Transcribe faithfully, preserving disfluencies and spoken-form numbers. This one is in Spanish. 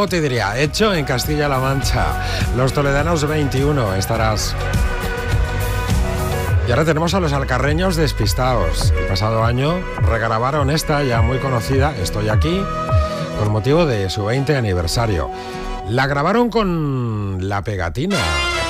Luego te diría, hecho en Castilla-La Mancha. Los toledanos veintiuno, estarás. Y ahora tenemos a los alcarreños despistados. El pasado año regrabaron esta ya muy conocida, Estoy aquí, con motivo de su veinte aniversario. La grabaron con La Pegatina.